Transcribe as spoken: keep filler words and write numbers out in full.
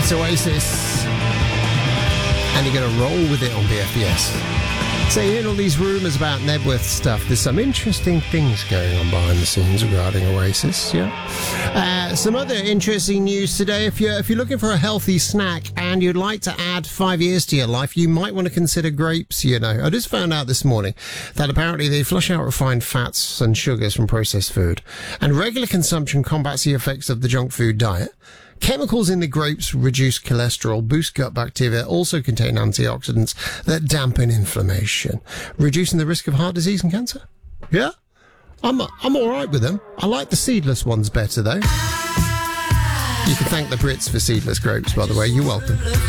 It's Oasis. And you're going to roll with it on B F B S. So you're hearing all these rumours about Nebworth stuff. There's some interesting things going on behind the scenes regarding Oasis, yeah? Uh, some other interesting news today. If you're, if you're looking for a healthy snack and you'd like to add five years to your life, you might want to consider grapes, you know. I just found out this morning that apparently they flush out refined fats and sugars from processed food. And regular consumption combats the effects of the junk food diet. Chemicals in the grapes reduce cholesterol, boost gut bacteria, also contain antioxidants that dampen inflammation, reducing the risk of heart disease and cancer. Yeah? I'm I'm all right with them. I like the seedless ones better, though. You can thank the Brits for seedless grapes, by the way. You're welcome.